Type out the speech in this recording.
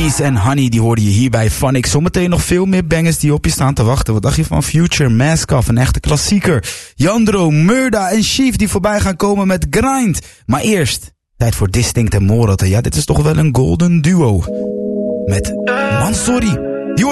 Peace en Honey, die hoorde je hier bij Phonics. Zometeen nog veel meer bangers die op je staan te wachten. Wat dacht je van Future, Mask Off, een echte klassieker. Jandro, Murda en Chief die voorbij gaan komen met Grind. Maar eerst, tijd voor Distinct en Morat. Ja, dit is toch wel een golden duo. Met Mansory.